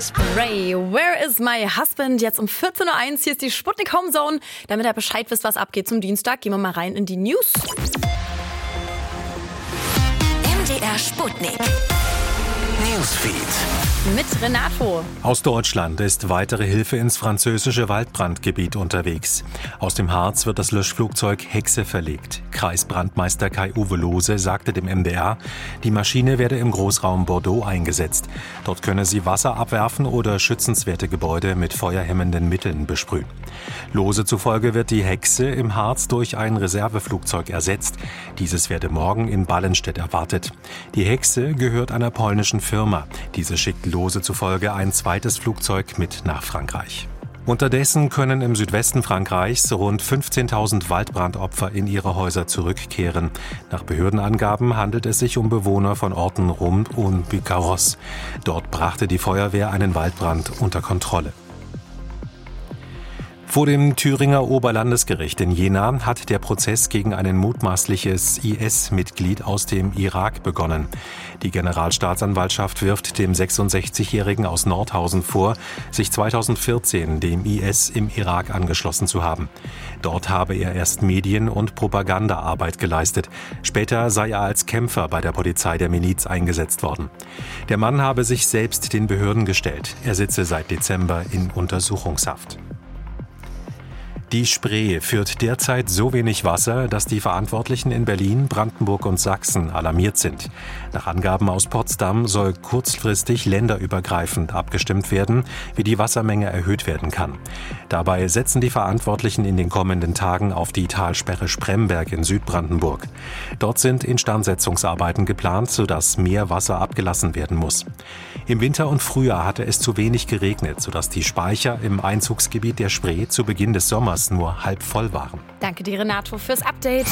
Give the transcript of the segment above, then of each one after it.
Spray, Where is my husband? Jetzt um 14.01 Uhr, hier ist die Sputnik Homezone. Damit ihr Bescheid wisst, was abgeht zum Dienstag, gehen wir mal rein in die News. MDR Sputnik Newsfeed mit Renato. Aus Deutschland ist weitere Hilfe ins französische Waldbrandgebiet unterwegs. Aus dem Harz wird das Löschflugzeug Hexe verlegt. Kreisbrandmeister Kai-Uwe Lohse sagte dem MDR, die Maschine werde im Großraum Bordeaux eingesetzt. Dort könne sie Wasser abwerfen oder schützenswerte Gebäude mit feuerhemmenden Mitteln besprühen. Lohse zufolge wird die Hexe im Harz durch ein Reserveflugzeug ersetzt. Dieses werde morgen in Ballenstedt erwartet. Die Hexe gehört einer polnischen Firma. Diese schickt Lohse zufolge ein zweites Flugzeug mit nach Frankreich. Unterdessen können im Südwesten Frankreichs rund 15.000 Waldbrandopfer in ihre Häuser zurückkehren. Nach Behördenangaben handelt es sich um Bewohner von Orten rund um Bucarros. Dort brachte die Feuerwehr einen Waldbrand unter Kontrolle. Vor dem Thüringer Oberlandesgericht in Jena hat der Prozess gegen ein mutmaßliches IS-Mitglied aus dem Irak begonnen. Die Generalstaatsanwaltschaft wirft dem 66-Jährigen aus Nordhausen vor, sich 2014 dem IS im Irak angeschlossen zu haben. Dort habe er erst Medien- und Propagandaarbeit geleistet. Später sei er als Kämpfer bei der Polizei der Miliz eingesetzt worden. Der Mann habe sich selbst den Behörden gestellt. Er sitze seit Dezember in Untersuchungshaft. Die Spree führt derzeit so wenig Wasser, dass die Verantwortlichen in Berlin, Brandenburg und Sachsen alarmiert sind. Nach Angaben aus Potsdam soll kurzfristig länderübergreifend abgestimmt werden, wie die Wassermenge erhöht werden kann. Dabei setzen die Verantwortlichen in den kommenden Tagen auf die Talsperre Spremberg in Südbrandenburg. Dort sind Instandsetzungsarbeiten geplant, sodass mehr Wasser abgelassen werden muss. Im Winter und Frühjahr hatte es zu wenig geregnet, sodass die Speicher im Einzugsgebiet der Spree zu Beginn des Sommers nur halb voll waren. Danke dir, Renato, fürs Update.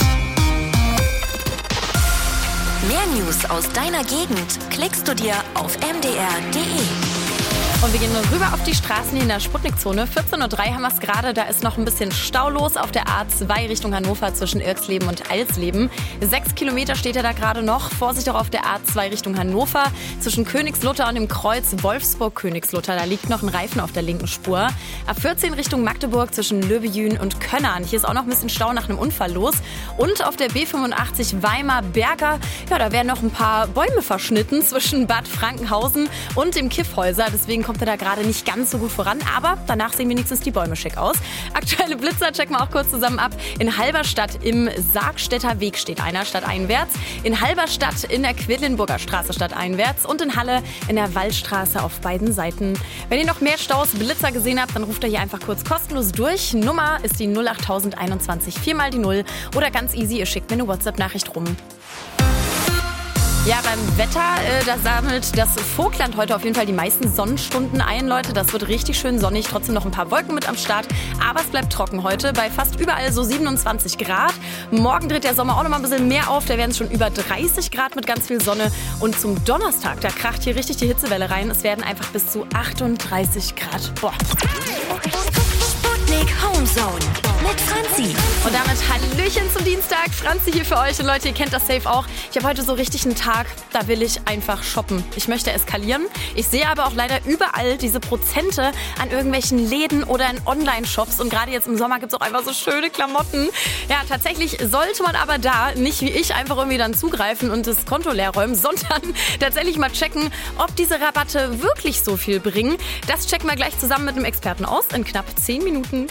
Mehr News aus deiner Gegend klickst du dir auf mdr.de. Und wir gehen rüber auf die Straßen hier in der Sputnikzone. 14.03 Uhr haben wir es gerade, da ist noch ein bisschen Stau los auf der A2 Richtung Hannover zwischen Irksleben und Alsleben. 6 Kilometer steht da gerade noch. Vorsicht auch auf der A2 Richtung Hannover zwischen Königslutter und dem Kreuz Wolfsburg-Königslutter. Da liegt noch ein Reifen auf der linken Spur. A14 Richtung Magdeburg zwischen Löbejün und Könnern. Hier ist auch noch ein bisschen Stau nach einem Unfall los. Und auf der B85 Weimar-Berger, ja, da werden noch ein paar Bäume verschnitten zwischen Bad Frankenhausen und dem Kiffhäuser. Deswegen kommt er da gerade nicht ganz so gut voran, aber danach sehen wenigstens die Bäume schick aus. Aktuelle Blitzer checken wir auch kurz zusammen ab. In Halberstadt im Sargstädter Weg steht einer stadteinwärts, in Halberstadt in der Quedlinburger Straße stadteinwärts und in Halle in der Wallstraße auf beiden Seiten. Wenn ihr noch mehr Staus, Blitzer gesehen habt, dann ruft ihr hier einfach kurz kostenlos durch. Nummer ist die 08021 4 mal die 0 oder ganz easy, ihr schickt mir eine WhatsApp-Nachricht rum. Ja, beim Wetter, da sammelt das Vogtland heute auf jeden Fall die meisten Sonnenstunden ein, Leute. Das wird richtig schön sonnig, trotzdem noch ein paar Wolken mit am Start. Aber es bleibt trocken heute, bei fast überall so 27 Grad. Morgen dreht der Sommer auch noch mal ein bisschen mehr auf, da werden es schon über 30 Grad mit ganz viel Sonne. Und zum Donnerstag, da kracht hier richtig die Hitzewelle rein. Es werden einfach bis zu 38 Grad. Boah. Sputnik Homezone mit Franzi. Und damit Hallöchen zum Dienstag. Franzi hier für euch. Und Leute, ihr kennt das safe auch. Ich habe heute so richtig einen Tag, da will ich einfach shoppen. Ich möchte eskalieren. Ich sehe aber auch leider überall diese Prozente an irgendwelchen Läden oder in Online-Shops. Und gerade jetzt im Sommer gibt es auch einfach so schöne Klamotten. Ja, tatsächlich sollte man aber da nicht wie ich einfach irgendwie dann zugreifen und das Konto leer räumen, sondern tatsächlich mal checken, ob diese Rabatte wirklich so viel bringen. Das checken wir gleich zusammen mit einem Experten aus in knapp 10 Minuten.